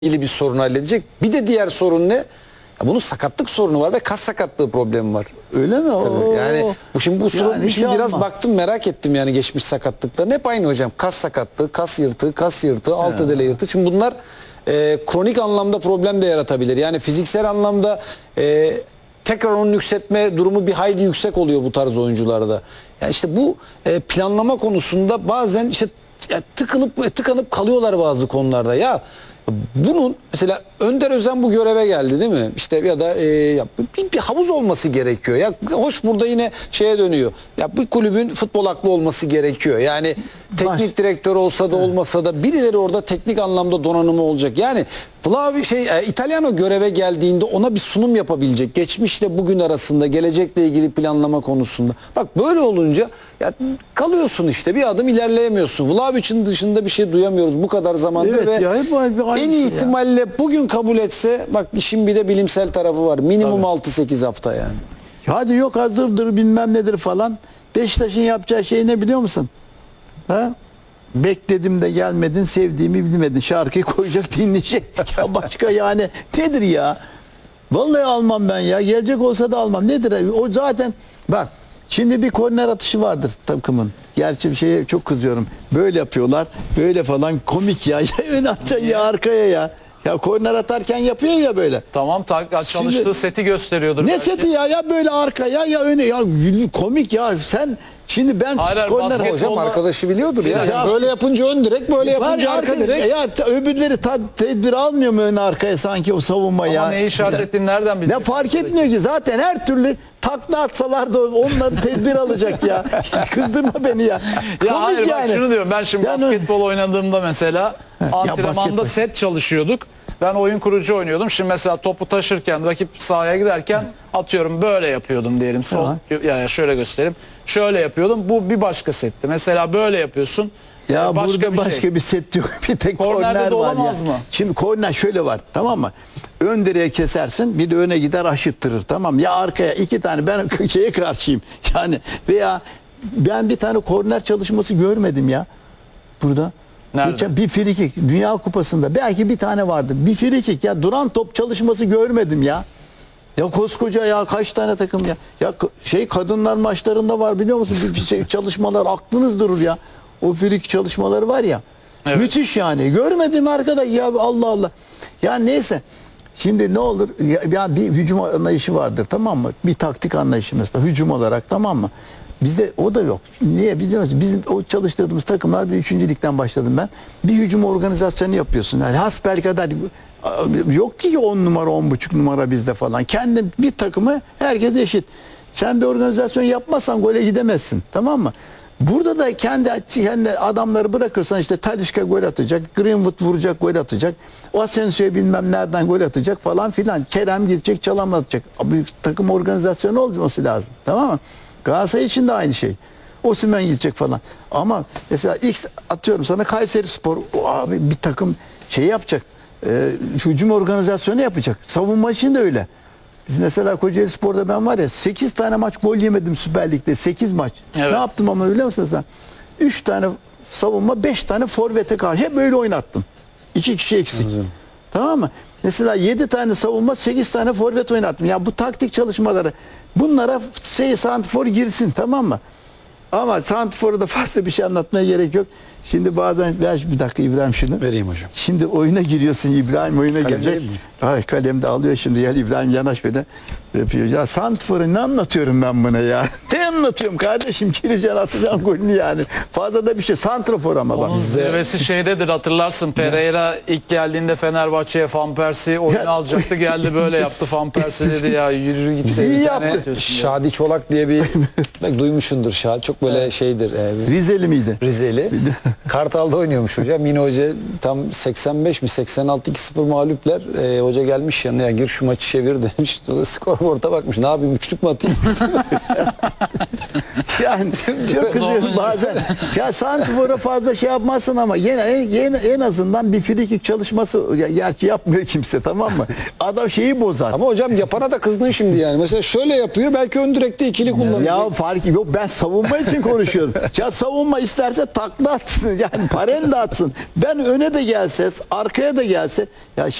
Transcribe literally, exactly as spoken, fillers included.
ilgili bir sorun halledecek. Bir de diğer sorun ne? Ya bunun sakatlık sorunu var ve kas sakatlığı problemi var. Öyle mi? Tabii. Yani bu şimdi bu sorun Yani şimdi şey biraz alma. baktım, merak ettim yani geçmiş sakatlıklarını. Hep aynı hocam. Kas sakatlığı, kas yırtığı, kas yırtığı, alt ödele yırtığı. Şimdi bunlar e, kronik anlamda problem de yaratabilir. Yani fiziksel anlamda e, tekrar onu yükseltme durumu bir hayli yüksek oluyor bu tarz oyuncularda. Yani işte bu e, planlama konusunda bazen işte ya tıkılıp tıkanıp kalıyorlar bazı konularda. Ya bunun mesela Önder Özen bu göreve geldi değil mi? İşte ya da e, ya bir, bir havuz olması gerekiyor. Ya hoş burada yine şeye dönüyor. Ya bir kulübün futbol aklı olması gerekiyor. Yani teknik Baş- direktör olsa da olmasa da birileri orada teknik anlamda donanımı olacak. Yani Flavio şey e, İtalyano göreve geldiğinde ona bir sunum yapabilecek. Geçmişle bugün arasında gelecekle ilgili planlama konusunda. Bak böyle olunca ya kalıyorsun işte, bir adım ilerleyemiyorsun. Vlahovic'in dışında bir şey duyamıyoruz bu kadar zamandır Evet ve ya, hep aynı en şey iyi ya. ihtimalle bugün kabul etse, bak işin bir de bilimsel tarafı var. Minimum Tabii. altı sekiz hafta yani. Hadi yok hazırdır bilmem nedir falan. Beşiktaş'ın yapacağı şey ne biliyor musun? Ha? Bekledim de gelmedin, sevdiğimi bilmedin. Şarkıyı koyacak, dinleyecek. Ya başka yani nedir ya? Vallahi almam ben ya. Gelecek olsa da almam. Nedir? O zaten bak şimdi bir korner atışı vardır takımın. Gerçi bir şeye çok kızıyorum. Böyle yapıyorlar. Böyle falan komik ya. Ya ön atacaksın ya arkaya ya. Ya korner atarken yapıyor ya böyle. Tamam, tak, çalıştığı Şimdi- seti gösteriyordur. Ne belki. seti ya? Ya böyle arkaya ya öne ya komik ya. Sen şimdi ben Hayır, hayır, korner basket- Hocam Futbolla- arkadaşı biliyordur ya. Ya- Yani böyle yapınca ön direk, böyle var yapınca ya, arka arka- direk. ya ta- öbürleri ta- tedbir almıyor mu ön arkaya sanki o savunma Ama ya? neyi işaret ettiğini nereden Ne bilecek? fark etmiyor ki zaten her türlü takla atsalar da onlar tedbir alacak ya. Kızdırma beni ya. Ya hayır, bak şunu diyorum, ben şimdi Yani- basketbol oynadığımda mesela antrenmanda basketbol. set çalışıyorduk. Ben oyun kurucu oynuyordum. Şimdi mesela topu taşırken, rakip sahaya giderken atıyorum böyle yapıyordum diyelim. Sol, ya şöyle göstereyim. Şöyle yapıyordum. Bu bir başka setti. Mesela böyle yapıyorsun. Ya başka burada bir başka şey. bir set yok. Bir tek Kornerde korner de var ya. olamaz mı? Şimdi korner şöyle var, tamam mı? Ön direğe kesersin, bir de öne gider aşıttırır, tamam mı? Ya arkaya iki tane, ben şeye karşıyım. Yani veya ben bir tane korner çalışması görmedim ya burada. Nerede? Geçen bir frikik Dünya Kupası'nda belki bir tane vardı. Bir frikik ya, duran top çalışması görmedim ya. Ya koskoca ya, kaç tane takım ya. Ya k- şey kadınlar maçlarında var biliyor musun? Bir bir şey çalışmalar aklınız durur ya. O frikik çalışmaları var ya. Evet. Müthiş yani. Görmedim arkadaş ya, Allah Allah. Ya neyse. Şimdi ne olur ya, ya bir hücum anlayışı vardır, tamam mı? Bir taktik anlayışı mesela hücum olarak, tamam mı? Bizde o da yok. Niye biliyor musun? Bizim o çalıştırdığımız takımlar, bir üçüncü ligden başladım ben. Bir hücum organizasyonu yapıyorsun. Yani hasbelkader yok ki on numara, on buçuk numara bizde falan. Kendi bir takımı herkes eşit. Sen bir organizasyon yapmazsan gole gidemezsin. Tamam mı? Burada da kendi, kendi adamları bırakırsan işte Talisca gol atacak, Greenwood vuracak, gol atacak. O Asensio'ya bilmem nereden gol atacak falan filan. Kerem gidecek, çalım atacak. Abi, takım organizasyonu olması lazım. Tamam mı? Galatasaray için de aynı şey. Osimhen gidecek falan. Ama mesela X atıyorum sana, Kayserispor o abi bir takım şey yapacak. E, hücum organizasyonu yapacak. Savunma için de öyle. Biz mesela Kocaeli Spor'da ben var ya sekiz tane maç gol yemedim Süper Lig'de. sekiz maç. Evet. Ne yaptım ama biliyor musun sen? üç tane savunma, beş tane forvete karşı hep böyle oynattım. iki kişi eksik. Tamam mı? Mesela yedi tane savunma, sekiz tane forvet oynattım. Ya bu taktik çalışmaları, bunlara şey, santrfor girsin, tamam mı? Ama santrforu da fazla bir şey anlatmaya gerek yok. Şimdi bazen ver bir dakika İbrahim şunu. Vereyim hocam. Şimdi oyuna giriyorsun, İbrahim oyuna Kalem girecek. vereyim mi? Ay kalem de alıyor şimdi, gel İbrahim yanaş beni. Yapıyor. Ya santrforu ne anlatıyorum ben buna ya? Ne anlatıyorum kardeşim? Gireceksin, atacaksın golünü yani. Fazla da bir şey. Santrfor ama bak. Onun zirvesi şeydedir, hatırlarsın. Pereira ilk geldiğinde Fenerbahçe'ye Van Persie oyunu Ya- alacaktı. Geldi böyle yaptı. Van Persie dedi ya, yürü git. İyi bir yaptı. tane atıyorsun diye. Şadi Çolak diye bir bak duymuşsundur Şadi. Çok böyle şeydir. E, Rizeli miydi? Rizeli. Kartal'da oynuyormuş hocam. Yine hoca tam seksen beş mi seksen altı iki sıfır mağlupler. E, hoca gelmiş yanına, ya gir şu maçı çevir demiş. Skorboard'a bakmış. Ne yapayım, üçlük mü atayım? Yani çok kızıyorum bazen. Ya santrfora fazla şey yapmazsın ama yine en, yine en azından bir frikik çalışması, ya, gerçi yapmıyor kimse, tamam mı? Adam şeyi bozar. Ama hocam yapana da kızdın şimdi yani. Mesela şöyle yapıyor, belki ön direkte ikili kullanıyor. Ya fark yok, ben savunma için konuşuyorum. Ya savunma isterse takla atsın, yani parende atsın. Ben öne de gelse, arkaya da gelse, ya